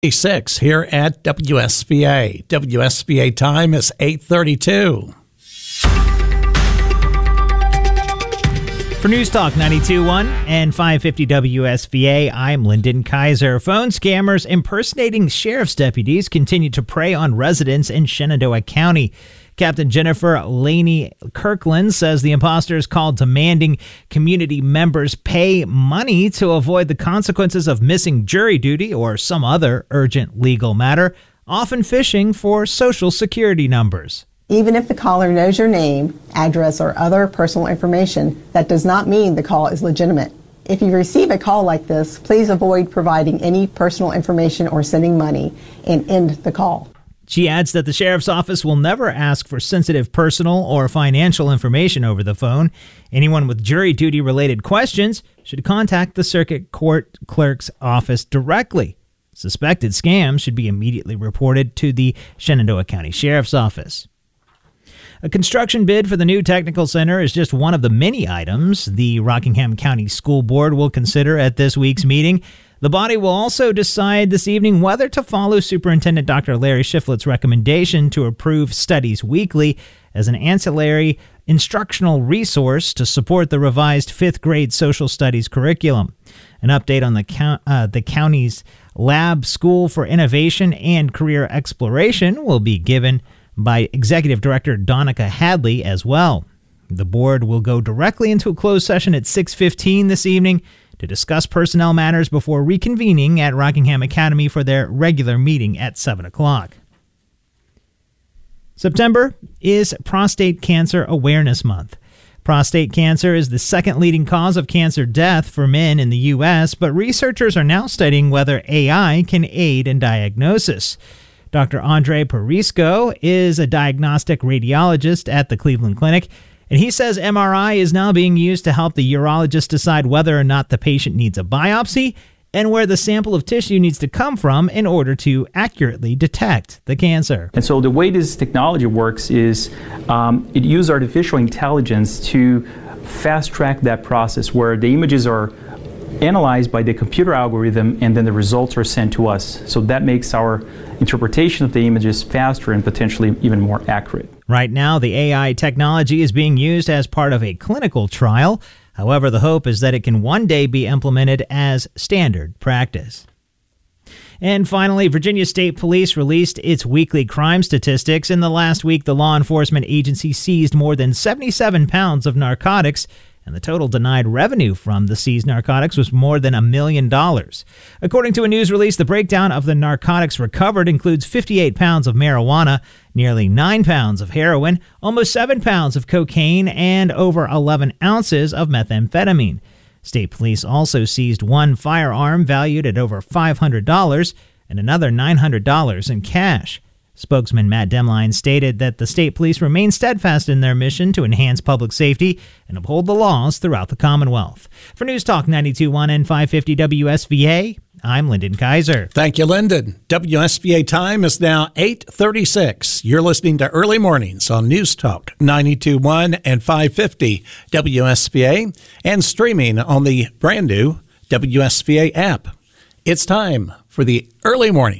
6 here at WSBA. WSBA time is 8:32. For News Talk 92.1 and 550 WSVA, I'm Lyndon Kaiser. Phone scammers impersonating sheriff's deputies continue to prey on residents in Shenandoah County. Captain Jennifer Laney Kirkland says the imposters called demanding community members pay money to avoid the consequences of missing jury duty or some other urgent legal matter, often fishing for Social Security numbers. Even if the caller knows your name, address, or other personal information, that does not mean the call is legitimate. If you receive a call like this, please avoid providing any personal information or sending money and end the call. She adds that the sheriff's office will never ask for sensitive personal or financial information over the phone. Anyone with jury duty related questions should contact the circuit court clerk's office directly. Suspected scams should be immediately reported to the Shenandoah County Sheriff's Office. A construction bid for the new technical center is just one of the many items the Rockingham County School Board will consider at this week's meeting. The body will also decide this evening whether to follow Superintendent Dr. Larry Shiflett's recommendation to approve Studies Weekly as an ancillary instructional resource to support the revised 5th grade social studies curriculum. An update on the county's Lab School for Innovation and Career Exploration will be given by Executive Director Donica Hadley as well. The board will go directly into a closed session at 6:15 this evening to discuss personnel matters before reconvening at Rockingham Academy for their regular meeting at 7 o'clock. September is Prostate Cancer Awareness Month. Prostate cancer is the second leading cause of cancer death for men in the U.S., but researchers are now studying whether AI can aid in diagnosis. Dr. Andre Perisco is a diagnostic radiologist at the Cleveland Clinic, and he says MRI is now being used to help the urologist decide whether or not the patient needs a biopsy and where the sample of tissue needs to come from in order to accurately detect the cancer. And so the way this technology works is it uses artificial intelligence to fast-track that process where the images are analyzed by the computer algorithm and then the results are sent to us. So that makes our interpretation of the images faster and potentially even more accurate. Right now, the AI technology is being used as part of a clinical trial. However, the hope is that it can one day be implemented as standard practice. And finally, Virginia State Police released its weekly crime statistics. In the last week, the law enforcement agency seized more than 77 pounds of narcotics, and the total denied revenue from the seized narcotics was more than $1 million. According to a news release, the breakdown of the narcotics recovered includes 58 pounds of marijuana, nearly 9 pounds of heroin, almost 7 pounds of cocaine, and over 11 ounces of methamphetamine. State police also seized one firearm valued at over $500 and another $900 in cash. Spokesman Matt Demline stated that the state police remain steadfast in their mission to enhance public safety and uphold the laws throughout the Commonwealth. For News Talk 92.1 and 550 WSVA, I'm Lyndon Kaiser. Thank you, Lyndon. WSVA time is now 8:36. You're listening to Early Mornings on News Talk 92.1 and 550 WSVA and streaming on the brand new WSVA app. It's time for the Early Morning